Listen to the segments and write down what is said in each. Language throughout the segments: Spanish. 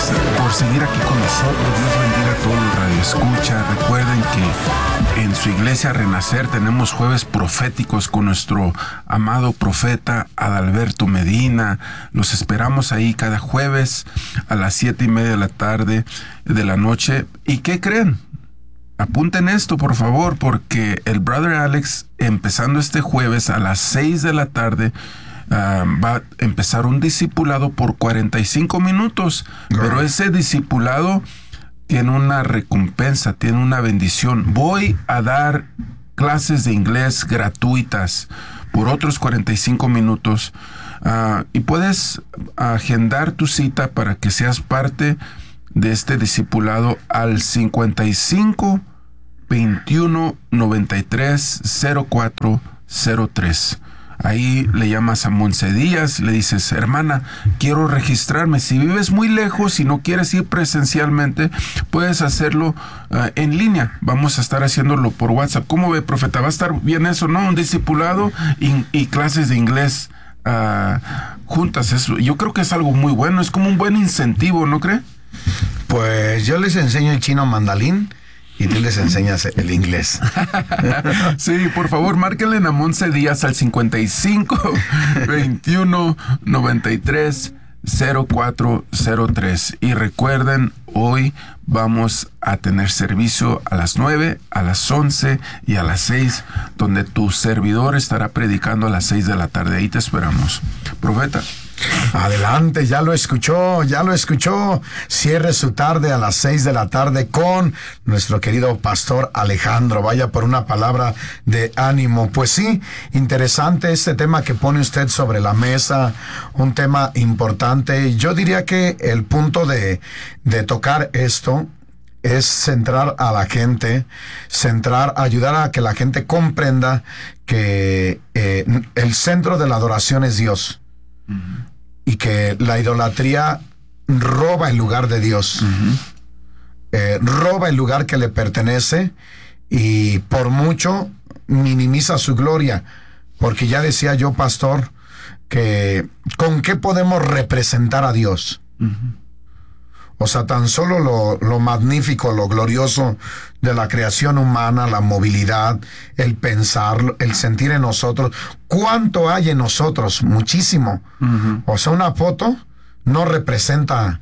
gracias por seguir aquí con nosotros. Dios bendiga a todos los radioescuchas. Recuerden que en su iglesia Renacer tenemos jueves proféticos con nuestro amado profeta Adalberto Medina. Los esperamos ahí cada jueves a las 7:30 de la noche. ¿Y qué creen? Apunten esto, por favor, porque el Brother Alex, empezando este jueves a las 6 de la tarde, va a empezar un discipulado por 45 minutos. Pero ese discipulado tiene una recompensa, tiene una bendición. Voy a dar clases de inglés gratuitas por otros 45 minutos. Y puedes agendar tu cita para que seas parte de este discipulado al 55 21 93 04 03. Ahí le llamas a Monse Díaz, le dices: hermana, quiero registrarme. Si vives muy lejos y no quieres ir presencialmente, puedes hacerlo en línea. Vamos a estar haciéndolo por WhatsApp. ¿Cómo ve, profeta? Va a estar bien eso, ¿no? Un discipulado y clases de inglés juntas. Eso, yo creo que es algo muy bueno, es como un buen incentivo, ¿no cree? Pues yo les enseño el chino mandarín y tú les enseñas el inglés. Sí, por favor, márquenle a Monse Díaz al 55 21 93 0403. Y recuerden, hoy vamos a tener servicio a las 9, a las 11 y a las 6, donde tu servidor estará predicando a las 6 de la tarde. Ahí te esperamos. Profeta. Adelante, ya lo escuchó. Cierre su tarde a las 6 de la tarde con nuestro querido pastor Alejandro. Vaya por una palabra de ánimo. Pues sí, interesante este tema que pone usted sobre la mesa, un tema importante. Yo diría que el punto de tocar esto es centrar a la gente, ayudar a que la gente comprenda que el centro de la adoración es Dios. Uh-huh. Y que la idolatría roba el lugar de Dios. Uh-huh. Roba el lugar que le pertenece y por mucho minimiza su gloria. Porque ya decía yo, pastor, que ¿con qué podemos representar a Dios? Uh-huh. O sea, tan solo lo magnífico, lo glorioso de la creación humana, la movilidad, el pensar, el sentir en nosotros. ¿Cuánto hay en nosotros? Muchísimo. Uh-huh. O sea, una foto no representa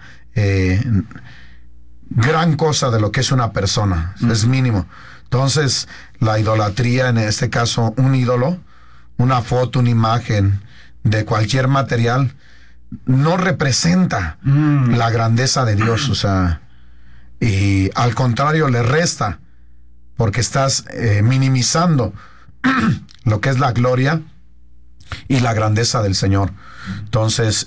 gran cosa de lo que es una persona. Uh-huh. Es mínimo. Entonces, la idolatría, en este caso, un ídolo, una foto, una imagen de cualquier material, no representa la grandeza de Dios, o sea, y al contrario le resta, porque estás minimizando lo que es la gloria y la grandeza del Señor. Entonces,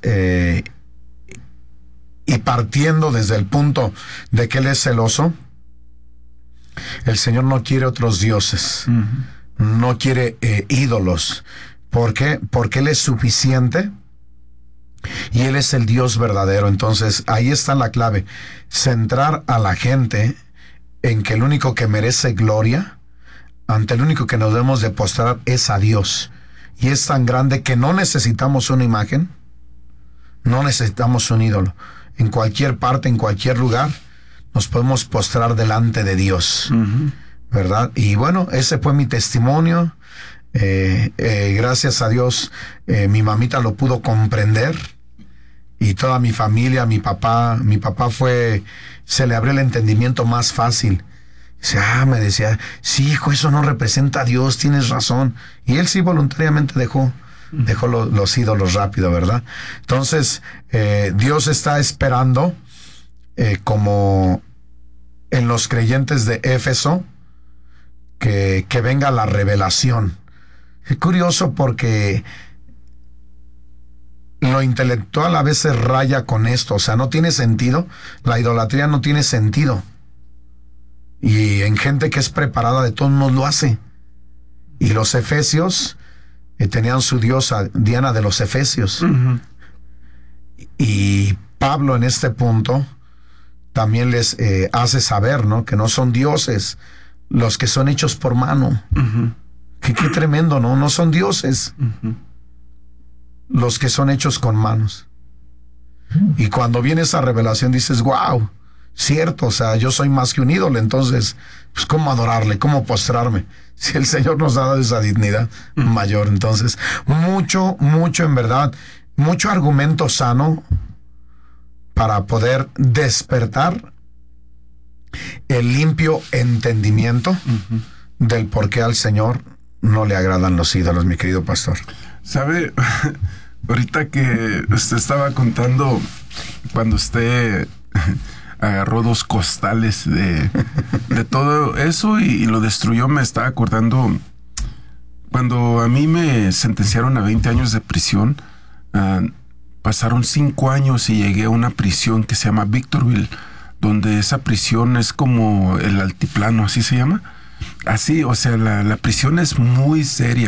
y partiendo desde el punto de que Él es celoso, el Señor no quiere otros dioses, no quiere ídolos. ¿Por qué? Porque Él es suficiente. Y Él es el Dios verdadero. Entonces ahí está la clave, centrar a la gente en que el único que merece gloria, ante el único que nos debemos de postrar, es a Dios. Y es tan grande que no necesitamos una imagen, no necesitamos un ídolo. En cualquier parte, en cualquier lugar, nos podemos postrar delante de Dios. Uh-huh. ¿Verdad? Y bueno, ese fue mi testimonio. Gracias a Dios, mi mamita lo pudo comprender. Y toda mi familia, mi papá se le abrió el entendimiento más fácil. Me decía, sí, hijo, eso no representa a Dios, tienes razón. Y él sí voluntariamente dejó los ídolos rápido, ¿verdad? Entonces, Dios está esperando, como en los creyentes de Éfeso, que venga la revelación. Es curioso porque lo intelectual a veces raya con esto, o sea, no tiene sentido, la idolatría no tiene sentido. Y en gente que es preparada, de todos modos lo hace. Y los efesios tenían su diosa Diana de los Efesios. Uh-huh. Y Pablo en este punto también les hace saber, ¿no?, que no son dioses los que son hechos por mano. Uh-huh. Qué tremendo, ¿no? No son dioses. Uh-huh. Los que son hechos con manos. Y cuando viene esa revelación dices, wow, cierto, o sea, yo soy más que un ídolo, entonces, pues, ¿cómo adorarle? ¿Cómo postrarme? Si el Señor nos ha dado esa dignidad mayor. Entonces, mucho en verdad, mucho argumento sano para poder despertar el limpio entendimiento del por qué al Señor no le agradan los ídolos, mi querido pastor. ¿Sabe? Ahorita que usted estaba contando cuando usted agarró 2 costales de todo eso y lo destruyó, me estaba acordando cuando a mí me sentenciaron a 20 años de prisión. Pasaron 5 años y llegué a una prisión que se llama Victorville, donde esa prisión es como el altiplano, así se llama. Así, o sea, la prisión es muy seria.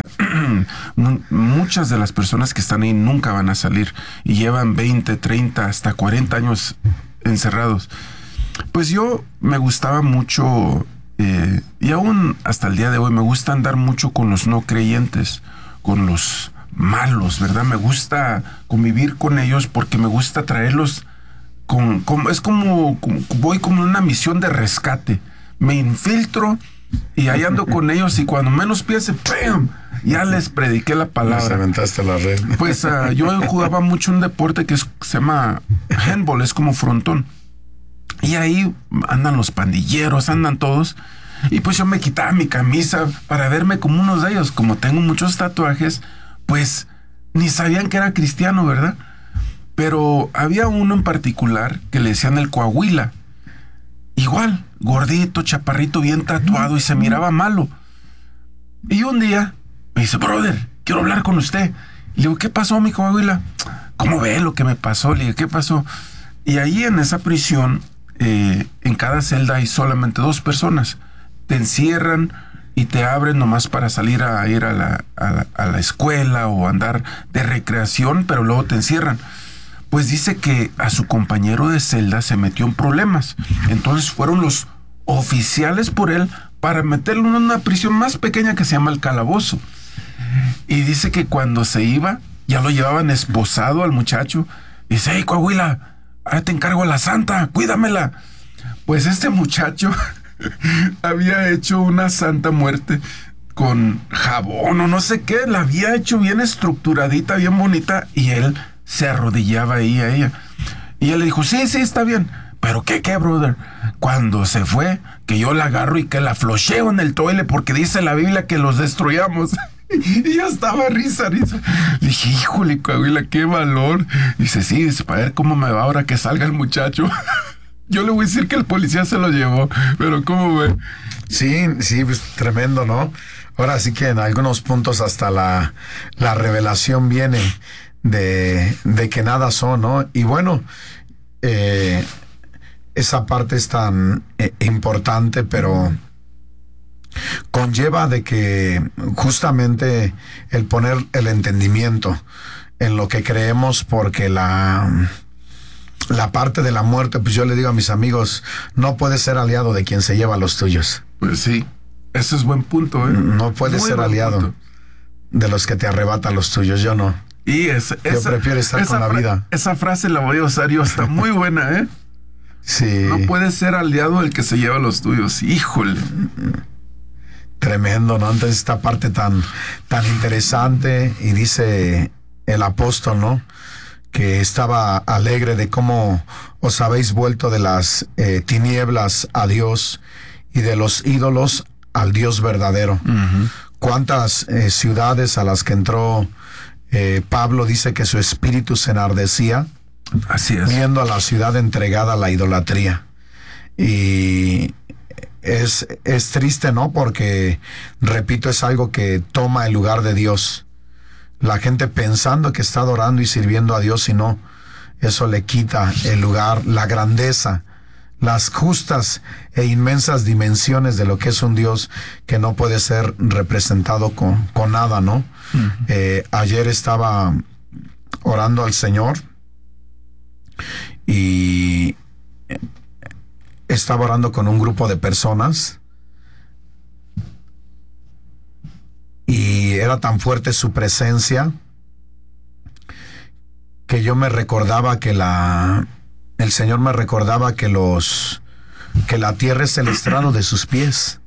Muchas de las personas que están ahí nunca van a salir y llevan 20, 30, hasta 40 años encerrados. Pues yo me gustaba mucho, y aún hasta el día de hoy me gusta andar mucho con los no creyentes, con los malos, ¿verdad? Me gusta convivir con ellos porque me gusta traerlos es como voy como en una misión de rescate. Me infiltro y ahí ando con ellos y cuando menos piense, ¡pam!, ya les prediqué la palabra. Les aventaste la red. Pues yo jugaba mucho un deporte que se llama handball, es como frontón. Y ahí andan los pandilleros, andan todos. Y pues yo me quitaba mi camisa para verme como uno de ellos. Como tengo muchos tatuajes, pues ni sabían que era cristiano, ¿verdad? Pero había uno en particular que le decían el Coahuila. Igual, gordito, chaparrito, bien tatuado y se miraba malo. Y un día me dice, brother, quiero hablar con usted. Y le digo, ¿qué pasó, mi Coahuila? ¿Cómo ve lo que me pasó? Le digo, ¿qué pasó? Y ahí en esa prisión, en cada celda hay solamente 2 personas. Te encierran y te abren nomás para salir a ir a la escuela o andar de recreación, pero luego te encierran. Pues dice que a su compañero de celda se metió en problemas. Entonces fueron los oficiales por él para meterlo en una prisión más pequeña que se llama el Calabozo. Y dice que cuando se iba, ya lo llevaban esposado al muchacho. Y dice, hey, Coahuila, ahora te encargo a la santa, cuídamela. Pues este muchacho había hecho una santa muerte con jabón o no sé qué. La había hecho bien estructuradita, bien bonita. Y él se arrodillaba ahí a ella. Y ella le dijo, sí, está bien. ¿Pero qué, brother? Cuando se fue, que yo la agarro y que la flocheo en el toile porque dice la Biblia que los destruyamos. Y ya estaba risa. Dije, híjole, Coahuila, qué valor. Dice, sí, dice, para ver cómo me va ahora que salga el muchacho. Yo le voy a decir que el policía se lo llevó, pero ¿cómo ve? Sí, pues tremendo, ¿no? Ahora sí que en algunos puntos hasta la revelación viene de que nada son, ¿no? Y bueno, esa parte es tan importante, pero conlleva de que justamente el poner el entendimiento en lo que creemos, porque la parte de la muerte, pues yo le digo a mis amigos, no puedes ser aliado de quien se lleva a los tuyos. Pues sí, ese es buen punto, ¿eh? No puedes ser aliado punto de los que te arrebatan los tuyos, yo no. Y yo prefiero estar con la vida. Esa frase la voy a usar yo, está muy buena, ¿eh? Sí. No puedes ser aliado del que se lleva a los tuyos, híjole. Tremendo, ¿no? Entonces esta parte tan interesante, y dice el apóstol, ¿no?, que estaba alegre de cómo os habéis vuelto de las tinieblas a Dios y de los ídolos al Dios verdadero. Uh-huh. ¿Cuántas ciudades a las que entró Pablo dice que su espíritu se enardecía? Así es. Viendo a la ciudad entregada a la idolatría. Y es triste, ¿no? Porque, repito, es algo que toma el lugar de Dios. La gente pensando que está adorando y sirviendo a Dios, y no, eso le quita el lugar, la grandeza, las justas e inmensas dimensiones de lo que es un Dios que no puede ser representado con nada, ¿no? Uh-huh. Ayer estaba orando al Señor y estaba orando con un grupo de personas. Y era tan fuerte su presencia que yo me recordaba que el Señor me recordaba que la tierra es el estrado de sus pies.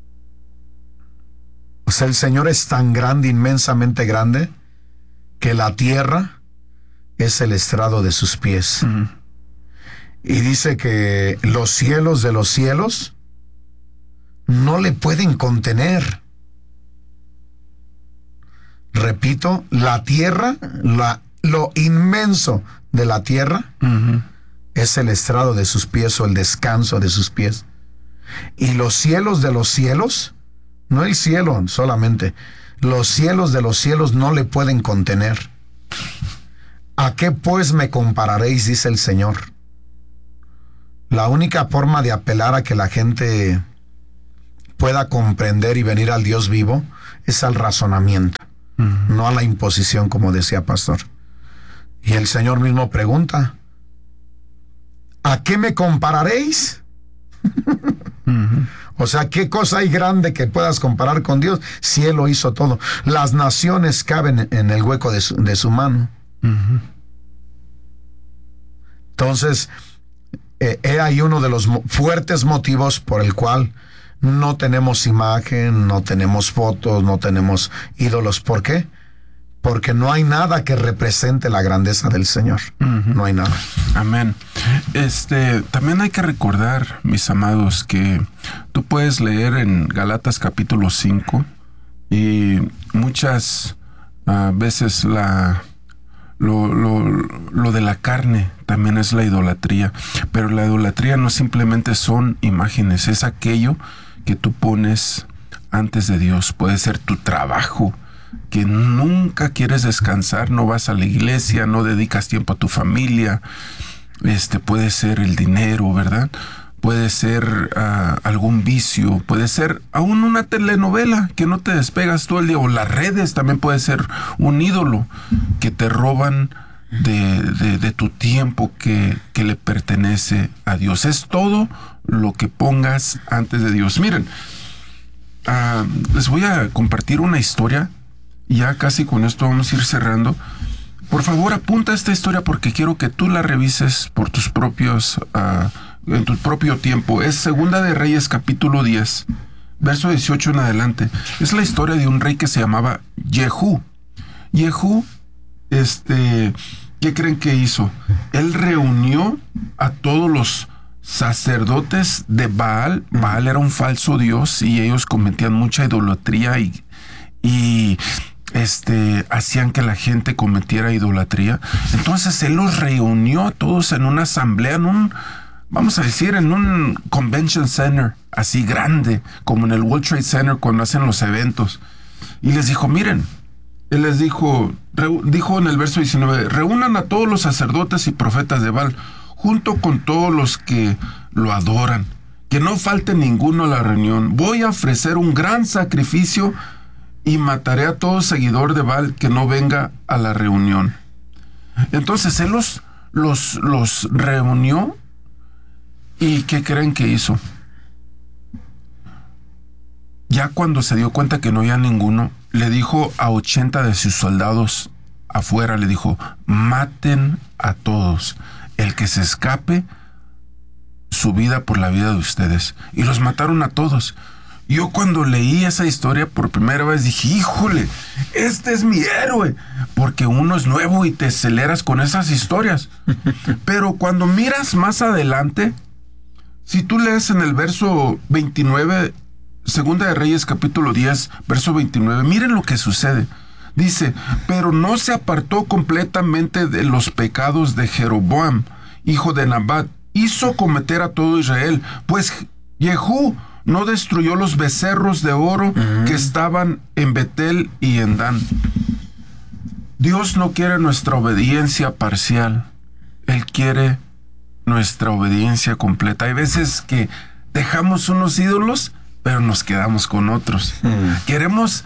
O sea, el Señor es tan grande, inmensamente grande, que la tierra es el estrado de sus pies. Y dice que los cielos de los cielos no le pueden contener. Repito, la tierra, lo inmenso de la tierra es el estrado de sus pies, o el descanso de sus pies. Y los cielos de los cielos, no el cielo solamente, los cielos de los cielos no le pueden contener. ¿A qué pues me compararéis?, dice el Señor. La única forma de apelar a que la gente pueda comprender y venir al Dios vivo es al razonamiento, no a la imposición, como decía Pastor. Y el Señor mismo pregunta: ¿a qué me compararéis? O sea, ¿qué cosa hay grande que puedas comparar con Dios si Él lo hizo todo? Las naciones caben en el hueco de su mano. Entonces, he ahí uno de los fuertes motivos por el cual no tenemos imagen, no tenemos fotos, no tenemos ídolos. ¿Por qué? Porque no hay nada que represente la grandeza del Señor. No hay nada. Amén. También hay que recordar, mis amados, que tú puedes leer en Galatas capítulo 5 y muchas veces lo de la carne también es la idolatría. Pero la idolatría no simplemente son imágenes, es aquello que tú pones antes de Dios. Puede ser tu trabajo, que nunca quieres descansar, no vas a la iglesia, no dedicas tiempo a tu familia. Puede ser el dinero, ¿verdad? Puede ser algún vicio, puede ser aún una telenovela que no te despegas todo el día, o las redes también puede ser un ídolo que te roban de tu tiempo que le pertenece a Dios. Es todo lo que pongas antes de Dios. Miren, les voy a compartir una historia. Ya casi con esto vamos a ir cerrando. Por favor, apunta esta historia porque quiero que tú la revises por tus propios, en tu propio tiempo. Es Segunda de Reyes, capítulo 10, verso 18 en adelante. Es la historia de un rey que se llamaba Jehú. Jehú, ¿qué creen que hizo? Él reunió a todos los sacerdotes de Baal. Baal era un falso dios y ellos cometían mucha idolatría y hacían que la gente cometiera idolatría. Entonces él los reunió a todos en una asamblea, en un convention center así grande, como en el World Trade Center cuando hacen los eventos. Y les dijo, miren, él les dijo en el verso 19, reúnan a todos los sacerdotes y profetas de Baal, junto con todos los que lo adoran, que no falte ninguno a la reunión. Voy a ofrecer un gran sacrificio y mataré a todo seguidor de Baal que no venga a la reunión. Entonces él los reunió. ¿Y qué creen que hizo? Ya cuando se dio cuenta que no había ninguno, le dijo a 80 de sus soldados afuera, le dijo, maten a todos. El que se escape, su vida por la vida de ustedes. Y los mataron a todos. Yo cuando leí esa historia por primera vez dije, híjole, este es mi héroe, porque uno es nuevo y te aceleras con esas historias. Pero cuando miras más adelante, si tú lees en el verso 29, Segunda de Reyes capítulo 10, verso 29, miren lo que sucede. Dice, pero no se apartó completamente de los pecados de Jeroboam, hijo de Nabat, hizo cometer a todo Israel, pues Jehú no destruyó los becerros de oro que estaban en Betel y en Dan. Dios no quiere nuestra obediencia parcial. Él quiere nuestra obediencia completa. Hay veces que dejamos unos ídolos, pero nos quedamos con otros. Queremos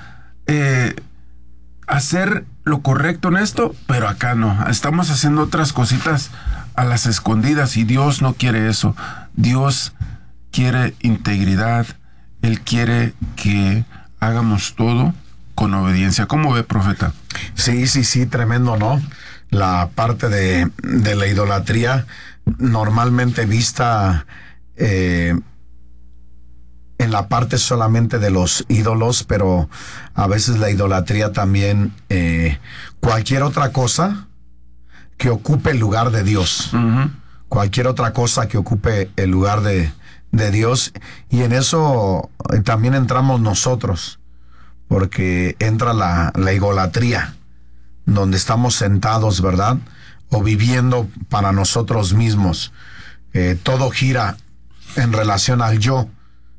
hacer lo correcto en esto, pero acá no. Estamos haciendo otras cositas a las escondidas y Dios no quiere eso. Dios quiere integridad. Él quiere que hagamos todo con obediencia. ¿Cómo ve, profeta? Sí, tremendo, ¿no? la parte de la idolatría normalmente vista en la parte solamente de los ídolos, pero a veces la idolatría también, cualquier otra cosa que ocupe el lugar de Dios. Uh-huh. Cualquier otra cosa que ocupe el lugar de Dios, y en eso también entramos nosotros, porque entra la idolatría, donde estamos sentados, ¿verdad? O viviendo para nosotros mismos. Todo gira en relación al yo,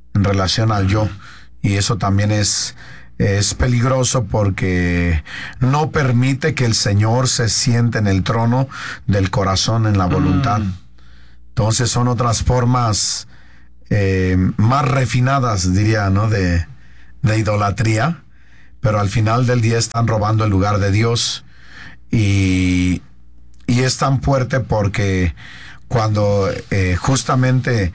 y eso también es peligroso, porque no permite que el Señor se siente en el trono del corazón, en la voluntad. Entonces son otras formas más refinadas, diría, ¿no? de idolatría, pero al final del día están robando el lugar de Dios, y es tan fuerte porque cuando justamente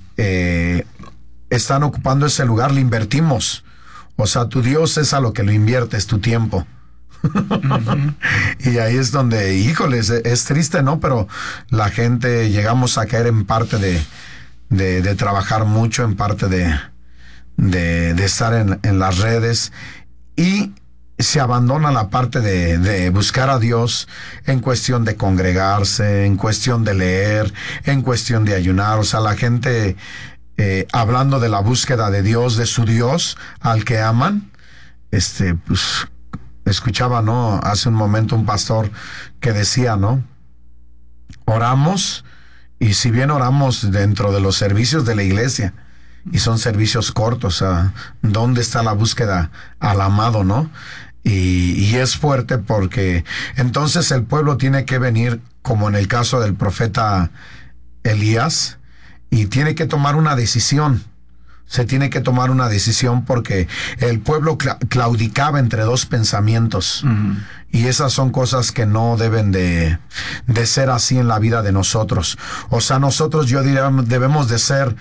están ocupando ese lugar, le invertimos. O sea, tu Dios es a lo que lo inviertes, tu tiempo. Uh-huh. Y ahí es donde, híjoles, es triste, ¿no? Pero la gente llegamos a caer en parte de trabajar mucho, en parte de estar en las redes, y se abandona la parte de buscar a Dios en cuestión de congregarse, en cuestión de leer, en cuestión de ayunar. O sea, la gente hablando de la búsqueda de Dios, de su Dios al que aman, pues escuchaba, ¿no? Hace un momento un pastor que decía, ¿no? Oramos, y si bien oramos dentro de los servicios de la iglesia, y son servicios cortos, ¿dónde está la búsqueda al amado, no? Y es fuerte, porque entonces el pueblo tiene que venir, como en el caso del profeta Elías, y tiene que tomar una decisión. Se tiene que tomar una decisión, porque el pueblo claudicaba entre dos pensamientos. Uh-huh. Y esas son cosas que no deben de ser así en la vida de nosotros. O sea, nosotros, yo diría, debemos de ser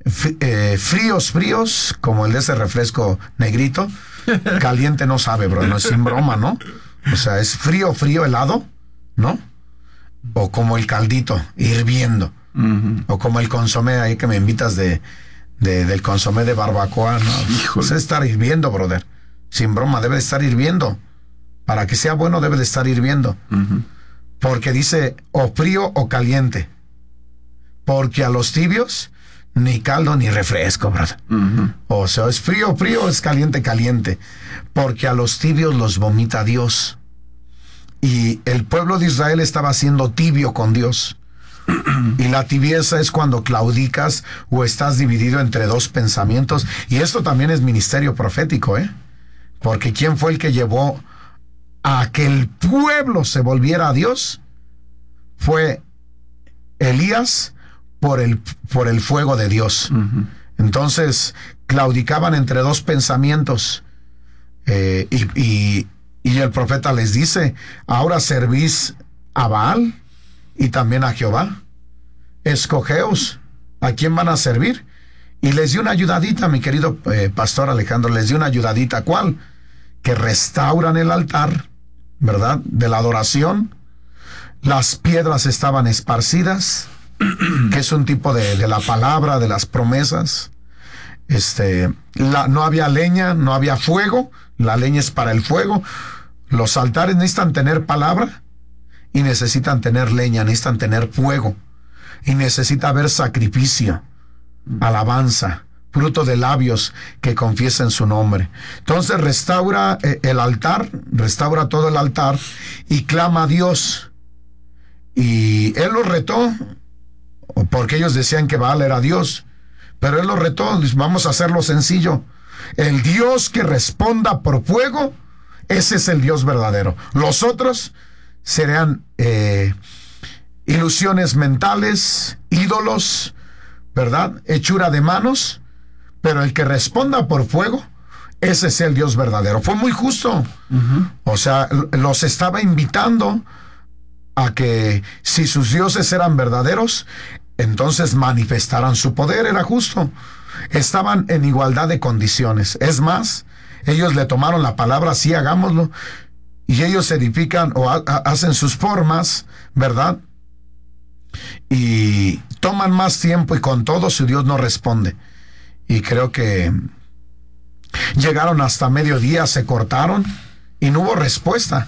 fríos, como el de ese refresco negrito. Caliente no sabe, bro, no es sin broma, ¿no? O sea, es frío, helado, ¿no? O como el caldito, hirviendo. Uh-huh. O como el consomé ahí que me invitas del consomé de barbacoa, ¿no? Pues es estar hirviendo, brother. Sin broma, debe de estar hirviendo. Para que sea bueno, debe de estar hirviendo. Uh-huh. Porque dice, o frío o caliente. Porque a los tibios, ni caldo ni refresco, brother. Uh-huh. O sea, es frío, es caliente. Porque a los tibios los vomita Dios. Y el pueblo de Israel estaba siendo tibio con Dios. Y la tibieza es cuando claudicas o estás dividido entre dos pensamientos. Y esto también es ministerio profético, porque ¿quién fue el que llevó a que el pueblo se volviera a Dios? Fue Elías, por el fuego de Dios. Uh-huh. Entonces claudicaban entre dos pensamientos, y el profeta les dice, ahora servís a Baal y también a Jehová. Escogeos a quién van a servir. Y les dio una ayudadita, mi querido pastor Alejandro, les dio una ayudadita. ¿Cuál? Que restauran el altar, ¿verdad? De la adoración. Las piedras estaban esparcidas, que es un tipo de la palabra, de las promesas. No había leña, no había fuego. La leña es para el fuego. Los altares necesitan tener palabra, y necesitan tener leña, necesitan tener fuego, y necesita haber sacrificio, alabanza, fruto de labios que confiesen su nombre. Entonces restaura el altar, restaura todo el altar, y clama a Dios. Y él los retó, porque ellos decían que Baal era Dios, pero él los retó. Vamos a hacerlo sencillo. El Dios que responda por fuego, ese es el Dios verdadero. Los otros serán ilusiones mentales, ídolos, ¿verdad? Hechura de manos, pero el que responda por fuego, ese es el Dios verdadero. Fue muy justo. Uh-huh. O sea, los estaba invitando a que, si sus dioses eran verdaderos, entonces manifestaran su poder. Era justo. Estaban en igualdad de condiciones. Es más, ellos le tomaron la palabra, sí, hagámoslo. y ellos edifican o hacen sus formas, ¿verdad? Y toman más tiempo y con todo su Dios no responde. Y creo que llegaron hasta mediodía, se cortaron y no hubo respuesta.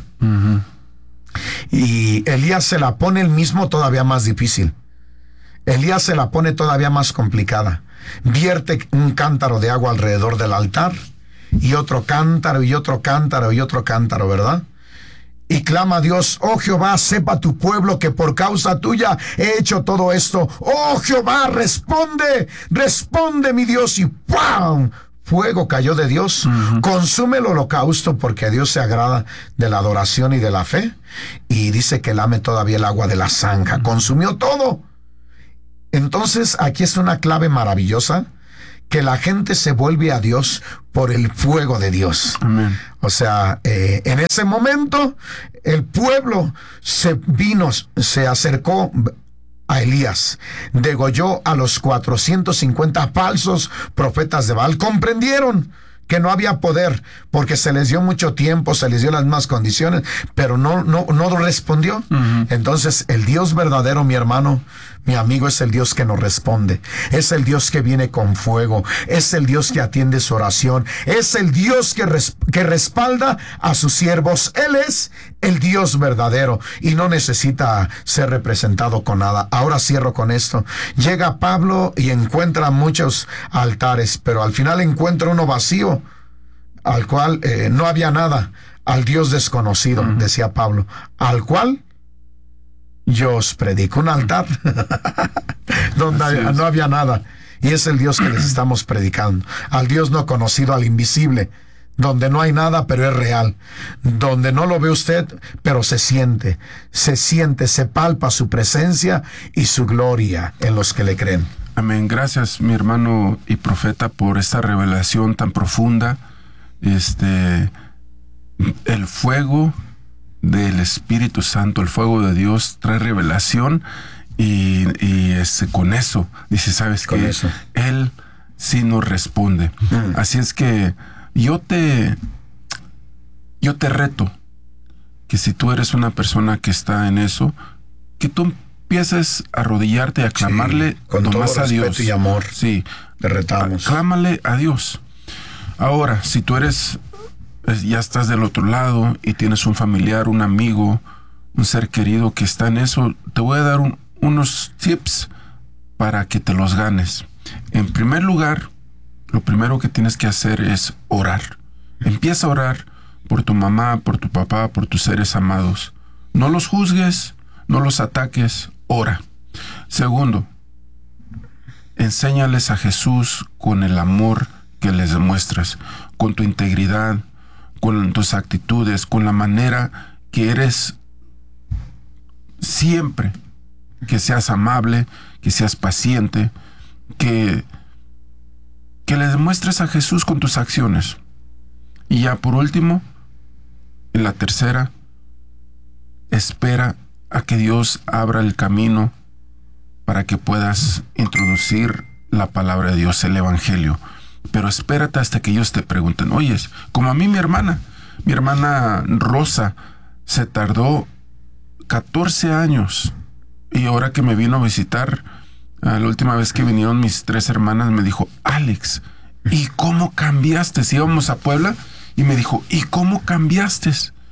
Y Elías se la pone el mismo todavía más difícil. Elías se la pone todavía más complicada. Vierte un cántaro de agua alrededor del altar, y otro cántaro, y otro cántaro, y otro cántaro, ¿verdad? Y clama a Dios: oh Jehová, sepa tu pueblo que por causa tuya he hecho todo esto. Oh Jehová, responde, responde mi Dios. Y ¡pam! Fuego cayó de Dios, consume el holocausto, porque a Dios se agrada de la adoración y de la fe. Y dice que lame todavía el agua de la zanja, consumió todo. Entonces aquí es una clave maravillosa, que la gente se vuelve a Dios por el fuego de Dios. Amén. O sea, en ese momento el pueblo se acercó a Elías, degolló a los 450 falsos profetas de Baal. Comprendieron que no había poder, porque se les dio mucho tiempo, se les dio las mismas condiciones, pero no respondió. Entonces el Dios verdadero, mi hermano, mi amigo, es el Dios que nos responde, es el Dios que viene con fuego, es el Dios que atiende su oración, es el Dios que respalda a sus siervos. Él es el Dios verdadero y no necesita ser representado con nada. Ahora cierro con esto. Llega Pablo y encuentra muchos altares, pero al final encuentra uno vacío, al cual no había nada. Al Dios desconocido, decía Pablo, al cual yo os predico. Un altar donde no había nada. Y es el Dios que les estamos predicando. Al Dios no conocido, al invisible, donde no hay nada, pero es real. Donde no lo ve usted, pero se siente, se palpa su presencia y su gloria en los que le creen. Amén. Gracias, mi hermano y profeta, por esta revelación tan profunda. El fuego del Espíritu Santo, el fuego de Dios trae revelación, y con eso dice, ¿sabes qué? Él sí nos responde. Así es que yo te reto que si tú eres una persona que está en eso, que tú empieces a arrodillarte y a clamarle con todo más a Dios. respeto y amor. Sí, te retamos. Clámale a Dios. Ahora, si tú ya estás del otro lado y tienes un familiar, un amigo, un ser querido que está en eso, te voy a dar unos tips para que te los ganes. En primer lugar, lo primero que tienes que hacer es orar. Empieza a orar por tu mamá, por tu papá, por tus seres amados. No los juzgues, no los ataques, ora. Segundo, enséñales a Jesús con el amor que les demuestras, con tu integridad, con tus actitudes, con la manera que eres siempre. Que seas amable, que seas paciente, que le demuestres a Jesús con tus acciones. Y ya por último, en la tercera, espera a que Dios abra el camino para que puedas introducir la palabra de Dios, el Evangelio. Pero espérate hasta que ellos te pregunten. Oyes, como a mí mi hermana Rosa se tardó 14 años, y ahora que me vino a visitar, la última vez que vinieron mis 3 hermanas, me dijo, Alex, ¿y cómo cambiaste? Íbamos a Puebla y me dijo, ¿y cómo cambiaste?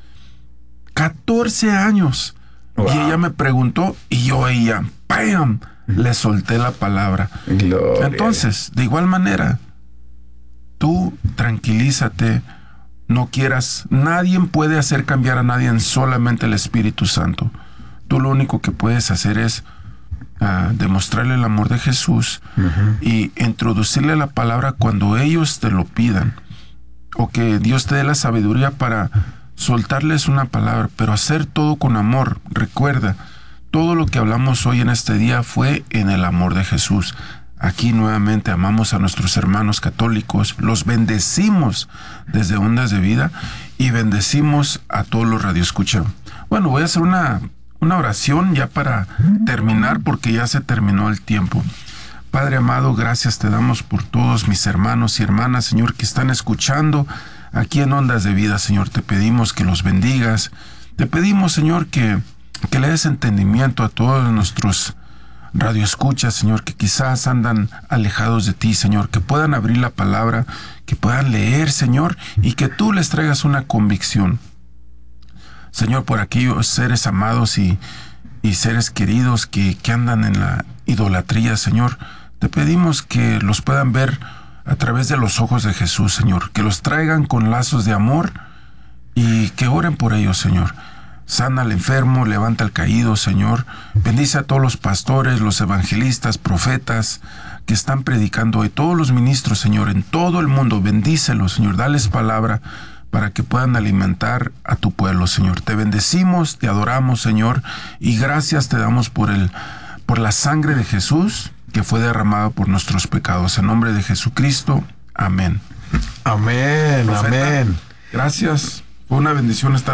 14 años. Wow. Y ella me preguntó y yo a ella, ¡pam!, le solté la palabra. Gloria. Entonces, de igual manera, tú tranquilízate, no quieras, nadie puede hacer cambiar a nadie, solamente el Espíritu Santo. Tú lo único que puedes hacer es demostrarle el amor de Jesús y introducirle la palabra cuando ellos te lo pidan, o que Dios te dé la sabiduría para soltarles una palabra, pero hacer todo con amor. Recuerda, todo lo que hablamos hoy en este día fue en el amor de Jesús. Aquí nuevamente amamos a nuestros hermanos católicos, los bendecimos desde Ondas de Vida y bendecimos a todos los radioescuchas. Bueno, voy a hacer una oración ya para terminar, porque ya se terminó el tiempo. Padre amado, gracias te damos por todos mis hermanos y hermanas, Señor, que están escuchando aquí en Ondas de Vida, Señor. Te pedimos que los bendigas. Te pedimos, Señor, que le des entendimiento a todos nuestros radioescuchas, Señor, que quizás andan alejados de ti, Señor, que puedan abrir la palabra, que puedan leer, Señor, y que tú les traigas una convicción. Señor, por aquellos seres amados y seres queridos que andan en la idolatría, Señor, te pedimos que los puedan ver a través de los ojos de Jesús, Señor, que los traigan con lazos de amor y que oren por ellos, Señor. Sana al enfermo, levanta al caído, Señor. Bendice a todos los pastores, los evangelistas, profetas que están predicando hoy, todos los ministros, Señor, en todo el mundo. Bendícelos, Señor. Dales palabra para que puedan alimentar a tu pueblo, Señor. Te bendecimos, te adoramos, Señor, y gracias te damos por la sangre de Jesús que fue derramada por nuestros pecados. En nombre de Jesucristo. Amén. Amén, Profeta, amén. Gracias. Fue una bendición estar